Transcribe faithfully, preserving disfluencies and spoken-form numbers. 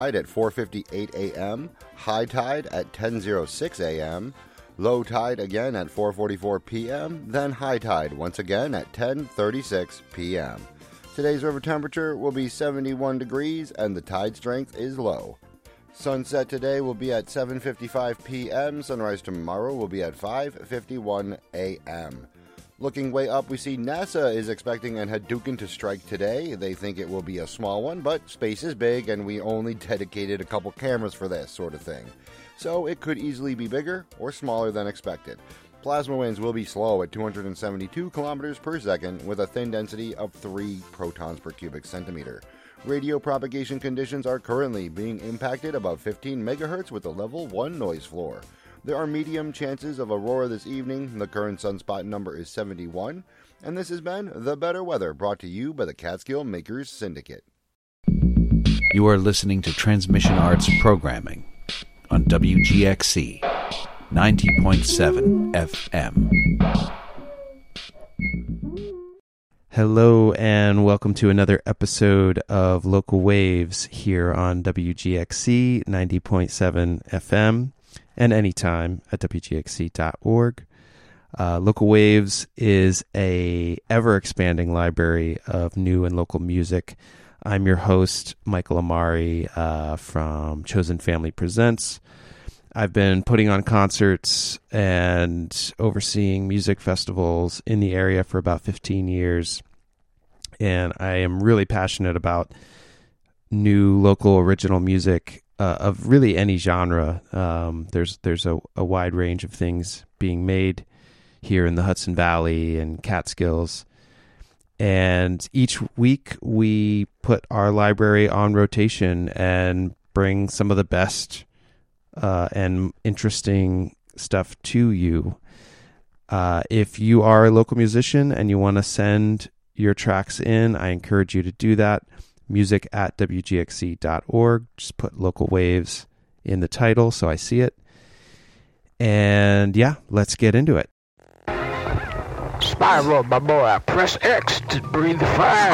Tide at four fifty-eight a.m., high tide at ten oh six a.m., low tide again at four forty-four p.m., then high tide once again at ten thirty-six p.m. Today's river temperature will be seventy-one degrees and the tide strength is low. Sunset today will be at seven fifty-five p.m., sunrise tomorrow will be at five fifty-one a.m. Looking way up, we see NASA is expecting an Hadouken to strike today. They think it will be a small one, but space is big and we only dedicated a couple cameras for this sort of thing. So it could easily be bigger or smaller than expected. Plasma winds will be slow at two hundred seventy-two kilometers per second with a thin density of three protons per cubic centimeter. Radio propagation conditions are currently being impacted above fifteen megahertz with a level one noise floor. There are medium chances of aurora this evening. The current sunspot number is seventy-one. And this has been The Better Weather, brought to you by the Catskill Makers Syndicate. You are listening to Transmission Arts Programming on W G X C ninety point seven F M. Hello and welcome to another episode of Local Waves here on W G X C ninety point seven F M. And anytime at W G X C dot org. Uh, Local Waves is a ever-expanding library of new and local music. I'm your host, Michael Amari uh, from Chosen Family Presents. I've been putting on concerts and overseeing music festivals in the area for about fifteen years. And I am really passionate about new local original music Uh, of really any genre. Um, there's there's a, a wide range of things being made here in the Hudson Valley and Catskills. And each week we put our library on rotation and bring some of the best uh, and interesting stuff to you. Uh, if you are a local musician and you want to send your tracks in, I encourage you to do that. Music at W G X C dot org. Just put Local Waves in the title so I see it. And yeah, let's get into it. Spiral, my boy. Press X to breathe the fire.